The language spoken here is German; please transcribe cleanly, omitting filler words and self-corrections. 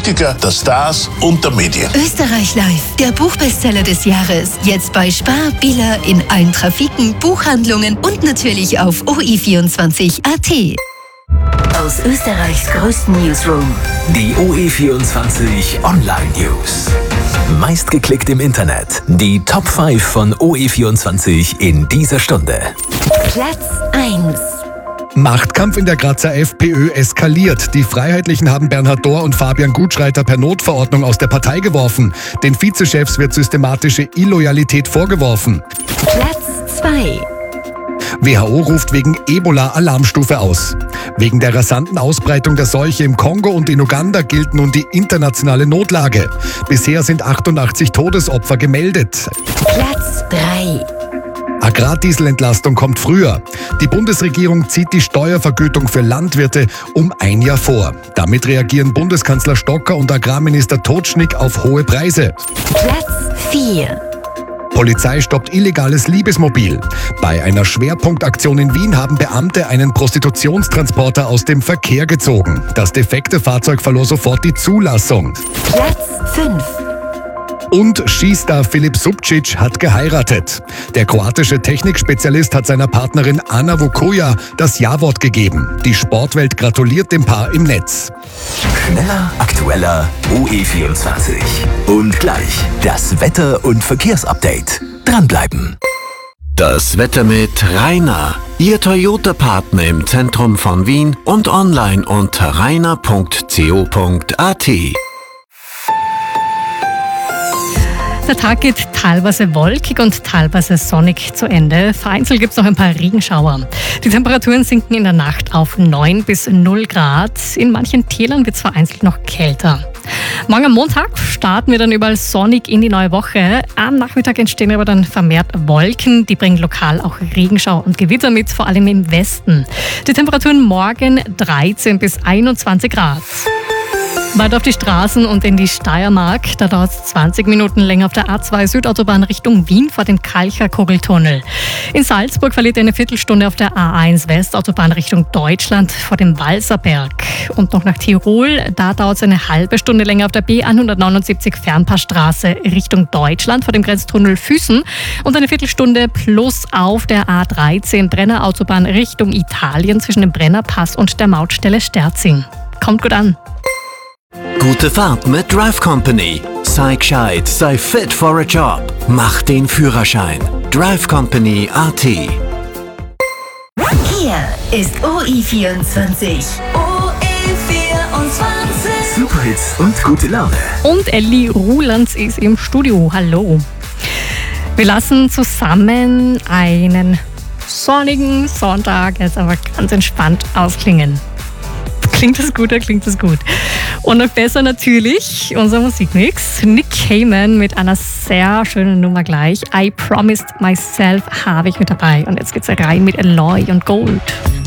Politiker, der Stars und der Medien. Österreich Live, der Buchbestseller des Jahres. Jetzt bei Spar, Billa, in allen Trafiken, Buchhandlungen und natürlich auf OE24.at. Aus Österreichs größten Newsroom. Die OE24 Online News. Meistgeklickt im Internet. Die Top 5 von OE24 in dieser Stunde. Platz 1. Machtkampf in der Grazer FPÖ eskaliert. Die Freiheitlichen haben Bernhard Dohr und Fabian Gutschreiter per Notverordnung aus der Partei geworfen. Den Vizechefs wird systematische Illoyalität vorgeworfen. Platz 2. WHO ruft wegen Ebola Alarmstufe aus. Wegen der rasanten Ausbreitung der Seuche im Kongo und in Uganda gilt nun die internationale Notlage. Bisher sind 88 Todesopfer gemeldet. Platz 3. Agrardieselentlastung kommt früher. Die Bundesregierung zieht die Steuervergütung für Landwirte um ein Jahr vor. Damit reagieren Bundeskanzler Stocker und Agrarminister Totschnig auf hohe Preise. Platz 4. Polizei stoppt illegales Liebesmobil. Bei einer Schwerpunktaktion in Wien haben Beamte einen Prostitutionstransporter aus dem Verkehr gezogen. Das defekte Fahrzeug verlor sofort die Zulassung. Platz 5. Und Skistar Filip Subčić hat geheiratet. Der kroatische Technikspezialist hat seiner Partnerin Ana Vukoja das Ja-Wort gegeben. Die Sportwelt gratuliert dem Paar im Netz. Schneller, aktueller, OE24. Und gleich das Wetter- und Verkehrsupdate. Dranbleiben. Das Wetter mit Rainer, Ihr Toyota-Partner im Zentrum von Wien und online unter rainer.co.at. Der Tag geht teilweise wolkig und teilweise sonnig zu Ende. Vereinzelt gibt es noch ein paar Regenschauer. Die Temperaturen sinken in der Nacht auf 9 bis 0 Grad. In manchen Tälern wird es vereinzelt noch kälter. Morgen am Montag starten wir dann überall sonnig in die neue Woche. Am Nachmittag entstehen aber dann vermehrt Wolken. Die bringen lokal auch Regenschauer und Gewitter mit, vor allem im Westen. Die Temperaturen morgen 13 bis 21 Grad. Weiter auf die Straßen und in die Steiermark. Da dauert es 20 Minuten länger auf der A2 Südautobahn Richtung Wien vor dem Kalcher-Kugeltunnel. In Salzburg verliert ihr eine Viertelstunde auf der A1 Westautobahn Richtung Deutschland vor dem Walserberg. Und noch nach Tirol. Da dauert es eine halbe Stunde länger auf der B179 Fernpassstraße Richtung Deutschland vor dem Grenztunnel Füßen. Und eine Viertelstunde plus auf der A13 Brennerautobahn Richtung Italien zwischen dem Brennerpass und der Mautstelle Sterzing. Kommt gut an. Gute Fahrt mit Drive Company. Sei gescheit, sei fit for a job. Mach den Führerschein. Drive Company.at. Hier ist OE24. OE24. Superhits und gute Laune. Und Elli Rulands ist im Studio. Hallo. Wir lassen zusammen einen sonnigen Sonntag jetzt aber ganz entspannt ausklingen. Klingt das gut oder klingt das gut? Und noch besser natürlich unser Musikmix. Nick Cayman mit einer sehr schönen Nummer gleich. I Promised Myself habe ich mit dabei. Und jetzt geht's rein mit Eloy und Gold.